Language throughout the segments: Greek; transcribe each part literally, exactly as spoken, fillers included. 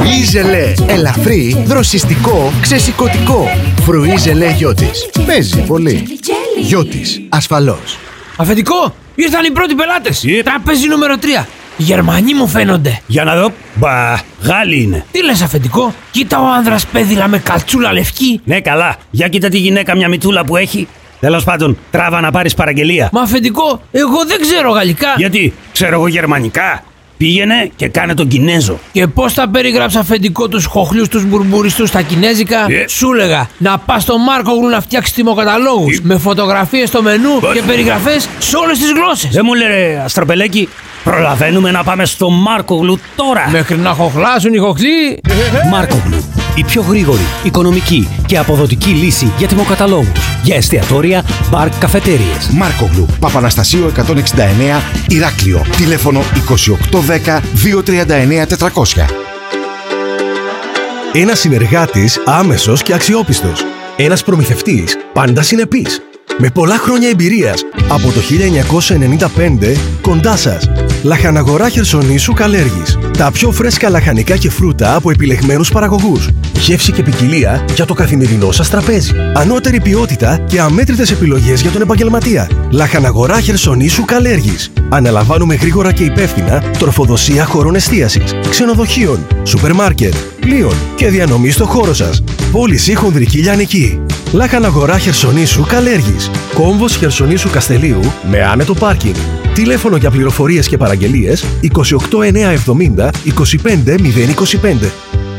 Φρουί ζελέ. Ελαφρύ, δροσιστικό, ξεσηκωτικό. Φρουί ζελέ Γιώτης. Παίζει πολύ. Γιώτης, ασφαλώς. Αφεντικό, ήρθαν οι πρώτοι πελάτες. Yeah. Τραπέζι νούμερο τρία. Γερμανοί μου φαίνονται. Για να δω. Μπα, Γάλλοι είναι. Τι λες, αφεντικό? Κοίτα ο άνδρας πέδιλα με καλτσούλα λευκή. Ναι, καλά. Για κοίτα τη γυναίκα, μια μητούλα που έχει. Τέλος πάντων, τράβα να πάρεις παραγγελία. Μα αφεντικό, εγώ δεν ξέρω γαλλικά. Γιατί, ξέρω εγώ γερμανικά. Πήγαινε και κάνε τον Κινέζο. Και πώς θα περιγράψει, αφεντικό, τους χοχλιούς τους μπουρμπουριστούς στα κινέζικα? Yeah. Σου λέγα να πας στο Μάρκογλου να φτιάξεις τιμοκαταλόγους yeah. με φωτογραφίες στο μενού But... και περιγραφές σε όλες τις γλώσσες. Δεν μου λέει, Αστροπελέκη, προλαβαίνουμε να πάμε στο Μάρκογλου τώρα. Μέχρι να χοχλάσουν οι χοχλοί. Μάρκογλου. Η πιο γρήγορη, οικονομική και αποδοτική λύση για τιμοκαταλόγους. Για εστιατόρια, μπαρ, καφετέριες. Μάρκογλου. Παπαναστασίου εκατόν εξήντα εννέα, Ηράκλειο. Τηλέφωνο είκοσι οκτώ δέκα διακόσια τριάντα εννέα τετρακόσια. Ένας συνεργάτης άμεσος και αξιόπιστος. Ένας προμηθευτής πάντα συνεπής. Με πολλά χρόνια εμπειρίας. Από το χίλια εννιακόσια ενενήντα πέντε κοντά σας. Λαχαναγορά Χερσονήσου Καλέργης. Τα πιο φρέσκα λαχανικά και φρούτα από επιλεγμένους παραγωγούς. Γεύση και ποικιλία για το καθημερινό σας τραπέζι. Ανώτερη ποιότητα και αμέτρητες επιλογές για τον επαγγελματία. Λαχαναγορά Χερσονήσου Καλέργης. Αναλαμβάνουμε γρήγορα και υπεύθυνα τροφοδοσία χώρων εστίασης, ξενοδοχείων, σούπερ μάρκετ, πλοίων και διανομή στο χώρο σας. Πώληση χονδρική λιανική. Λαχαναγορά Χερσονήσου Καλέργης. Κόμβος Χερσονήσου Καστελίου με άνετο πάρκινγκ. Τηλέφωνο για πληροφορίες και παραγγελίες είκοσι οκτώ εννιακόσια εβδομήντα είκοσι πέντε μηδέν είκοσι πέντε.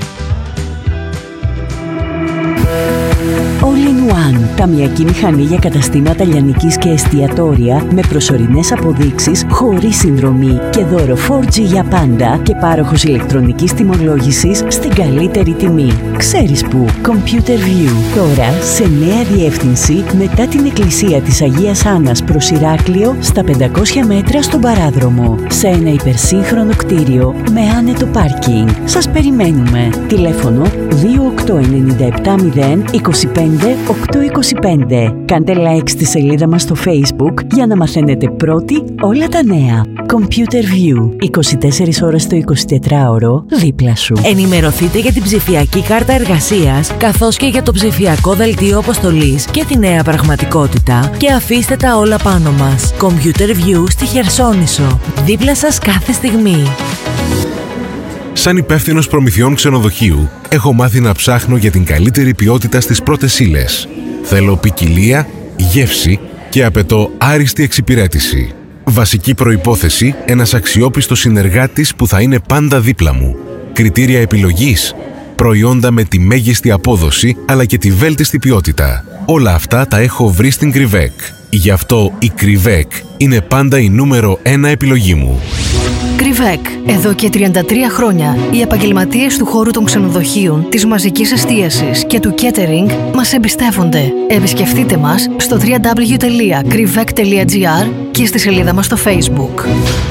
All-in-One. Ταμιακή μηχανή για καταστήματα λιανικής και εστιατόρια με προσωρινές αποδείξεις, χωρίς συνδρομή και δώρο φορ τζι για πάντα και πάροχος ηλεκτρονικής τιμολόγησης στην καλύτερη τιμή. Ξέρεις που? Computer View. Τώρα σε νέα διεύθυνση μετά την εκκλησία της Αγίας Άννας προς Ηράκλειο στα πεντακόσια μέτρα στον Παράδρομο. Σε ένα υπερσύγχρονο κτίριο με άνετο πάρκινγκ. Σας περιμένουμε. Τηλέφωνο δύο οκτώ εννιά επτά μηδέν είκοσι πέντε οκτακόσια είκοσι πέντε. Κάντε like στη σελίδα μας στο Facebook για να μαθαίνετε πρώτοι όλα τα νέα. Computer View. είκοσι τέσσερις ώρες το εικοσιτετράωρο δίπλα σου. Ενημερωθείτε για την ψηφιακή κάρτα εργασίας καθώς και για το ψηφιακό δελτίο αποστολής και τη νέα πραγματικότητα και αφήστε τα όλα πάνω μας. Computer View στη Χερσόνησο. Δίπλα σας κάθε στιγμή. Σαν υπεύθυνος προμηθειών ξενοδοχείου, έχω μάθει να ψάχνω για την καλύτερη ποιότητα στις πρώτες ύλες. Θέλω ποικιλία, γεύση και απαιτώ άριστη εξυπηρέτηση. Βασική προϋπόθεση, ένας αξιόπιστος συνεργάτης που θα είναι πάντα δίπλα μου. Κριτήρια επιλογής, προϊόντα με τη μέγιστη απόδοση αλλά και τη βέλτιστη ποιότητα. Όλα αυτά τα έχω βρει στην Κρυβέκ. Γι' αυτό η Κρυβέκ είναι πάντα η νούμερο ένα επιλογή μου. Κρυβέκ. Εδώ και τριάντα τρία χρόνια οι επαγγελματίες του χώρου των ξενοδοχείων, της μαζικής εστίασης και του catering μας εμπιστεύονται. Επισκεφτείτε μας στο double-u double-u double-u τελεία κρυβέκ τελεία τζι άρ και στη σελίδα μας στο Facebook.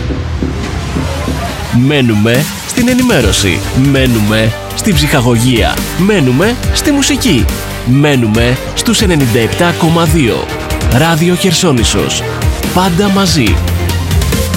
Μένουμε στην ενημέρωση. Μένουμε στην ψυχαγωγία. Μένουμε στη μουσική. Μένουμε στους ενενήντα επτά κόμμα δύο. Ράδιο Χερσόνησος. Πάντα μαζί.